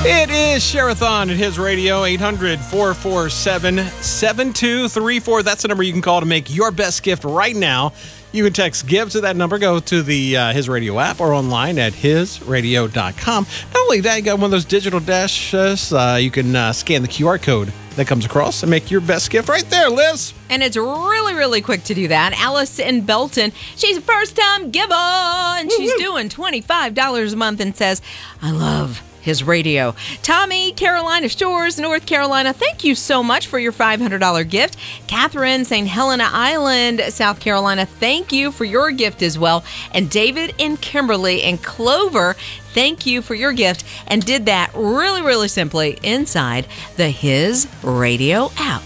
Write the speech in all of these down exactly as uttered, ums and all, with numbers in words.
It is Share-a-thon at His Radio, eight hundred, four four seven, seven two three four. That's the number you can call to make your best gift right now. You can text GIVE to that number. Go to the uh, His Radio app or online at his radio dot com. Not only that, you got one of those digital dashes. Uh, you can uh, scan the Q R code that comes across and make your best gift right there, Liz. And it's really, really quick to do that. Alice in Belton, she's a first-time giver, and she's Woo-hoo. doing twenty-five dollars a month and says, I love His Radio. Tommy, Carolina Shores, North Carolina, thank you so much for your five hundred dollars gift. Catherine, Saint Helena Island, South Carolina, thank you for your gift as well. And David in Kimberly and Clover, thank you for your gift, and did that really, really simply inside the His Radio app.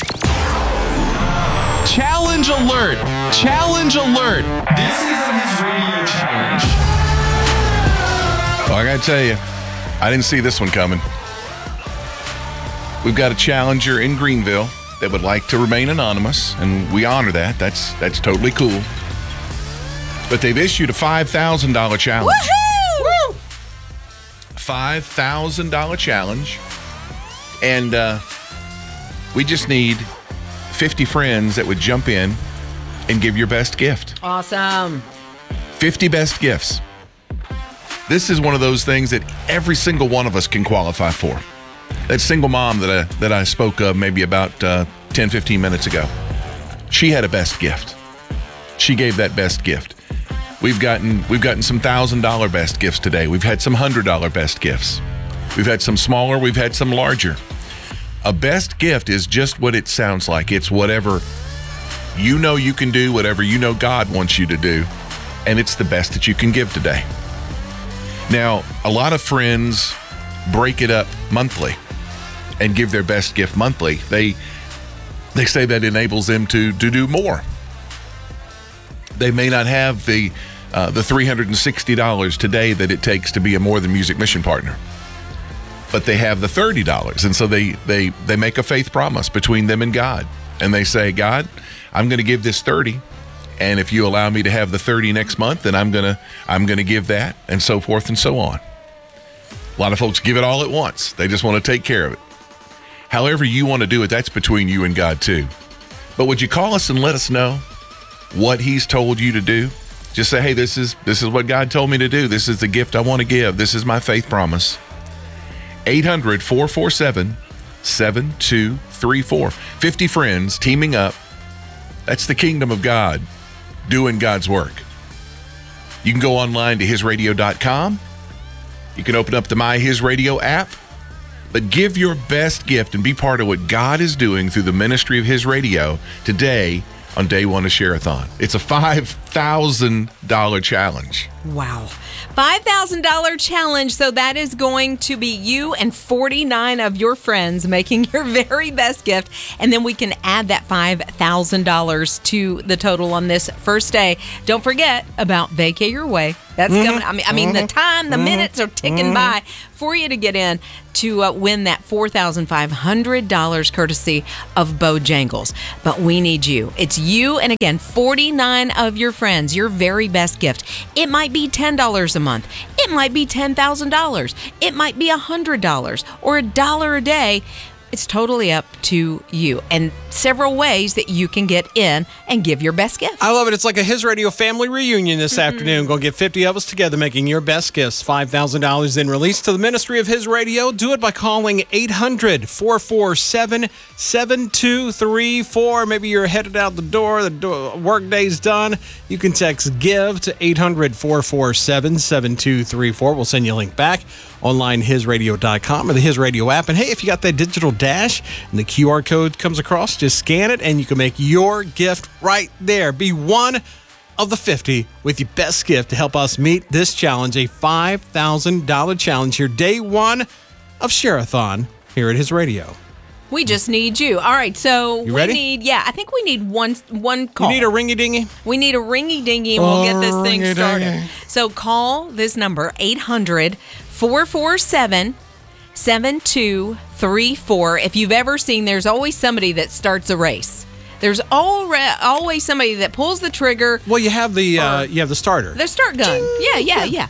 Challenge alert! Challenge alert! This is the His Radio Challenge. Well, I gotta tell you, I didn't see this one coming. We've got a challenger in Greenville that would like to remain anonymous, and we honor that. That's that's totally cool. But they've issued a five thousand dollars challenge. Woohoo! five thousand dollars challenge. And uh, we just need fifty friends that would jump in and give your best gift. Awesome. fifty best gifts. This is one of those things that every single one of us can qualify for. That single mom that I, that I spoke of maybe about uh, ten, fifteen minutes ago, she had a best gift. She gave that best gift. We've gotten we've gotten some one thousand dollars best gifts today. We've had some one hundred dollars best gifts. We've had some smaller. We've had some larger. A best gift is just what it sounds like. It's whatever you know you can do, whatever you know God wants you to do, and it's the best that you can give today. Now, a lot of friends break it up monthly and give their best gift monthly. They they say that enables them to, to do more. They may not have the uh, the three hundred sixty dollars today that it takes to be a More Than Music mission partner, but they have the thirty dollars. And so they, they, they make a faith promise between them and God. And they say, God, I'm going to give this thirty. And if you allow me to have the thirty next month, then I'm gonna I'm gonna give that, and so forth and so on. A lot of folks give it all at once. They just want to take care of it. However you want to do it, that's between you and God too. But would you call us and let us know what He's told you to do? Just say, hey, this is this is what God told me to do. This is the gift I want to give. This is my faith promise. eight hundred, four four seven, seven two three four. fifty friends teaming up. That's the kingdom of God. Doing God's work. You can go online to his radio dot com. You can open up the My His Radio app. But give your best gift and be part of what God is doing through the ministry of His Radio today on day one of Share-a-thon. It's a five thousand dollars challenge. Wow. five thousand dollars challenge. So that is going to be you and forty-nine of your friends making your very best gift. And then we can add that five thousand dollars to the total on this first day. Don't forget about Vacay Your Way. That's mm-hmm. coming. I mean, I mean, mm-hmm. the time, the mm-hmm. minutes are ticking mm-hmm. by for you to get in to uh, win that four thousand five hundred dollars courtesy of Bojangles. But we need you. It's you and, again, forty-nine of your friends, your very best gift. It might be ten dollars a month. It might be ten thousand dollars. It might be one hundred dollars or a dollar a day. It's totally up to you, and several ways that you can get in and give your best gift. I love it. It's like a His Radio family reunion this mm-hmm. afternoon. Going to get fifty of us together making your best gifts. five thousand dollars then released to the ministry of His Radio. Do it by calling eight hundred, four four seven, seven two three four. Maybe you're headed out the door. The door, work day's done. You can text GIVE to eight hundred, four four seven, seven two three four. We'll send you a link back online, his radio dot com or the His Radio app. And hey, if you got that digital dash and the Q R code comes across, just scan it and you can make your gift right there. Be one of the fifty with your best gift to help us meet this challenge, a five thousand dollars challenge here, day one of Share-a-thon here at His Radio. We just need you. All right, so you we ready? need, yeah, I think we need one one call. You need a ringy-dingy? We need a ringy-dingy and we'll get this thing Ringy-dingy. started. So call this number, eight hundred, four four seven, seven two three four. If you've ever seen, there's always somebody that starts a race. There's alre- always somebody that pulls the trigger. Well, you have the uh, you have the starter. The start gun. Yeah, yeah, yeah.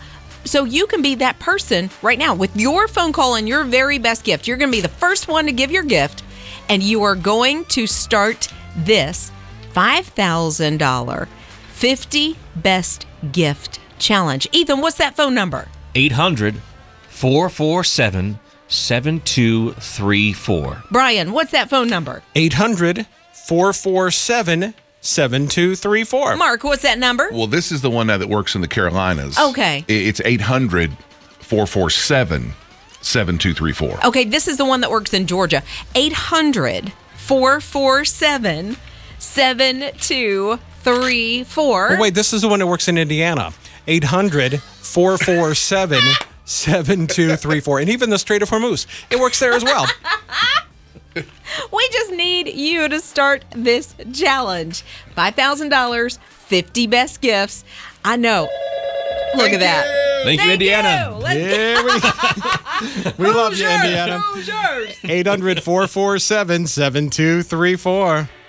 So you can be that person right now with your phone call and your very best gift. You're going to be the first one to give your gift, and you are going to start this five thousand dollars fifty Best Gift Challenge. Ethan, what's that phone number? eight hundred, four four seven, seven two three four. Brian, what's that phone number? eight hundred, four four seven, seven two three four. Mark, what's that number? Well, this is the one now that works in the Carolinas. Okay. I- It's eight hundred, four four seven, seven two three four. Okay, this is the one that works in Georgia. eight hundred, four four seven, seven two three four. Oh, wait, this is the one that works in Indiana. eight hundred, four four seven, seven two three four. And even the Strait of Hormuz. It works there as well. We just need you to start this challenge. five thousand dollars, fifty best gifts. I know. Look at that. Thank, you, Indiana. you. Let's Yeah, we, we love you, Indiana. Hoosiers. eight hundred, four four seven, seven two three four.